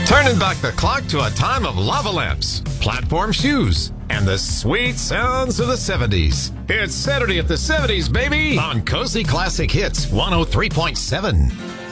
Turning back the clock to a time of lava lamps, platform shoes, and the sweet sounds of the 70s. It's Saturday at the 70s, baby, on Cozy Classic Hits 103.7.